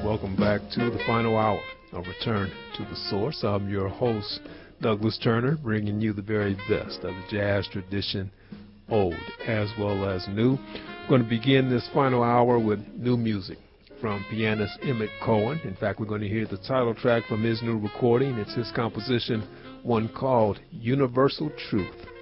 welcome back to the final hour of Return to the Source. I'm your host, Douglas Turner, bringing you the very best of the jazz tradition, old as well as new. We're going to begin this final hour with new music from pianist Emmett Cohen. In fact, we're going to hear the title track from his new recording. It's his composition, one called Universal Truth.